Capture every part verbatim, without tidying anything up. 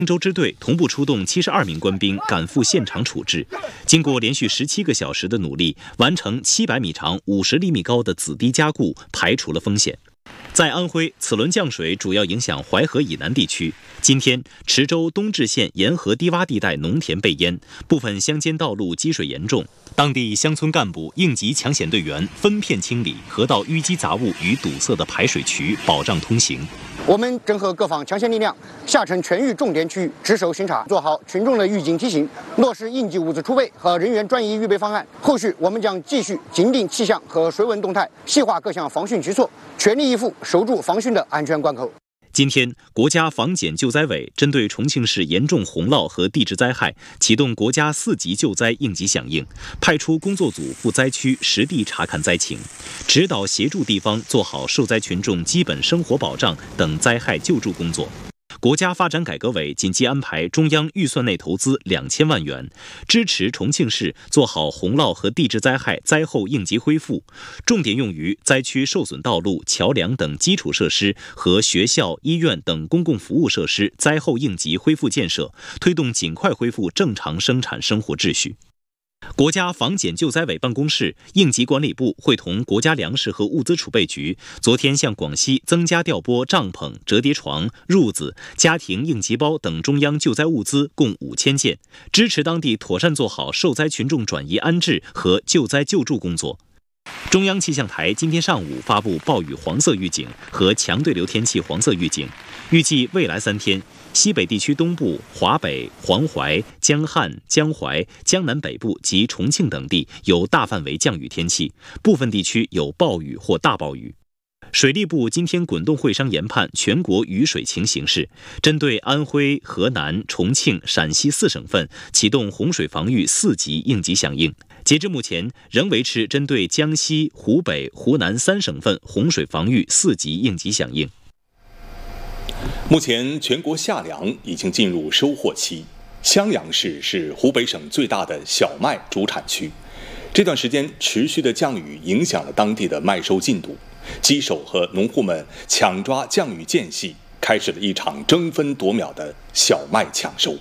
荆州支队同步出动七十二名官兵赶赴现场处置，经过连续十七个小时的努力，完成七百米长、五十厘米高的子堤加固，排除了风险。在安徽，此轮降水主要影响淮河以南地区。今天，池州东至县沿河低洼地带农田被淹，部分乡间道路积水严重，当地乡村干部、应急抢险队员分片清理河道淤积杂物与堵塞的排水渠，保障通行。 我们整合各方强县力量，下沉全域重点区域，值守巡查，做好群众的预警提醒，落实应急物资储备和人员转移预备方案。后续我们将继续紧盯气象和水文动态，细化各项防汛举措，全力以赴守住防汛的安全关口。 今天，国家防检救灾委针对重庆市严重洪涝和地质灾害，启动国家四级救灾应急响应，派出工作组赴灾区实地查看灾情，指导协助地方做好受灾群众基本生活保障等灾害救助工作。国家发展改革委紧急安排中央预算内投资两千万元，支持重庆市做好洪涝和地质灾害灾后应急恢复，重点用于灾区受损道路、桥梁等基础设施和学校、医院等公共服务设施灾后应急恢复建设，推动尽快恢复正常生产生活秩序。国家防检救灾委办公室、应急管理部会同国家粮食和物资储备局，昨天向广西增加调拨帐篷、折叠床、褥子、家庭应急包等中央救灾物资共五千件，支持当地妥善做好受灾群众转移安置和救灾救助工作。中央气象台今天上午发布暴雨黄色预警和强对流天气黄色预警，预计未来三天，西北地区东部、华北、黄淮、江汉、江淮、江南北部及重庆等地有大范围降雨天气，部分地区有暴雨或大暴雨。水利部今天滚动会商研判全国雨水情形势，针对安徽、河南、重庆、陕西四省份启动洪水防御四级应急响应。截至目前，仍维持针对江西、湖北、湖南三省份洪水防御四级应急响应。 目前，全国夏粮已经进入收获期。襄阳市是湖北省最大的小麦主产区，这段时间持续的降雨影响了当地的麦收进度，机手和农户们抢抓降雨间隙，开始了一场争分夺秒的小麦抢收。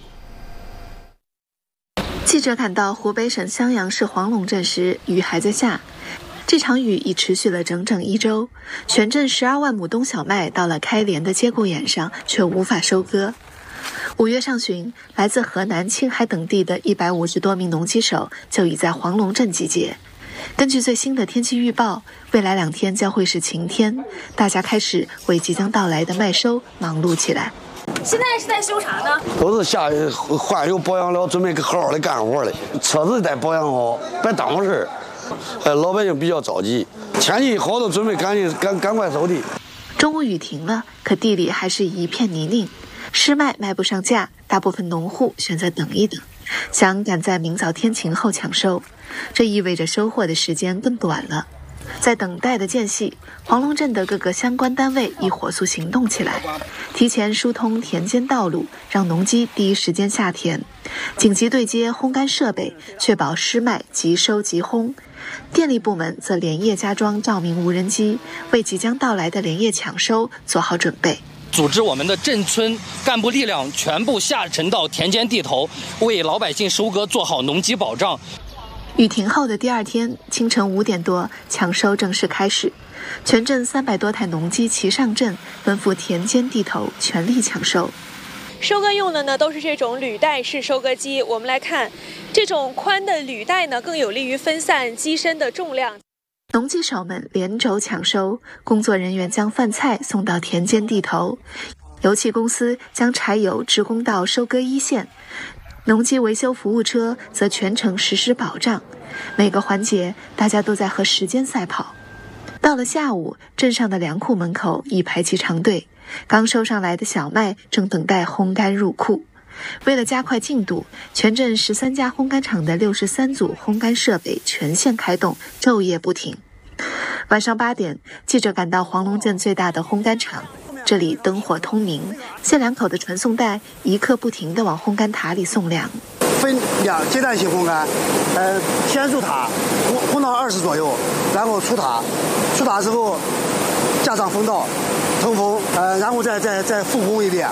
记者赶到湖北省襄阳市黄龙镇时，雨还在下。这场雨已持续了整整一周，全镇十二万亩冬小麦到了开镰的节骨眼上，却无法收割。五月上旬，来自河南、青海等地的一百五十多名农机手就已在黄龙镇集结。根据最新的天气预报，未来两天将会是晴天，大家开始为即将到来的麦收忙碌起来。 现在是在修啥呢？ 都是下换油保养了，准备好好的干活了。车子得保养好，别耽误事。呃，老百姓比较着急，天气好的准备赶紧赶赶快收地。 中午雨停了，可地里还是一片泥泞，湿麦卖不上价，大部分农户选择等一等，想赶在明早天晴后抢收。这意味着收获的时间更短了。在等待的间隙，黄龙镇的各个相关单位已火速行动起来，提前疏通田间道路，让农机第一时间下田，紧急对接烘干设备，确保湿麦即收即烘。电力部门则连夜加装照明无人机，为即将到来的连夜抢收做好准备。 组织我们的镇村干部力量全部下沉到田间地头，为老百姓收割做好农机保障。 雨停后的第二天清晨五点多，抢收正式开始。全镇三百多台农机齐上阵，奔赴田间地头，全力抢收。 收割用的呢都是这种履带式收割机。我们来看，这种宽的履带呢更有利于分散机身的重量。 农机手们连轴抢收，工作人员将饭菜送到田间地头，油气公司将柴油直供到收割一线。农机维修服务车则全程实施保障，每个环节大家都在和时间赛跑。到了下午，镇上的粮库门口已排起长队，刚收上来的小麦正等待烘干入库。为了加快进度，全镇十三家烘干厂的六十三组烘干设备全线开动，昼夜不停。晚上八点，记者赶到黄龙镇最大的烘干厂，这里灯火通明，限粮口的传送带一刻不停地往烘干塔里送粮。 分两阶段性烘干，呃，先入塔，烘烘到二十左右，然后出塔，出塔之后加上风道、通风，呃，然后再再再复烘一遍。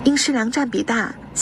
因食粮占比大，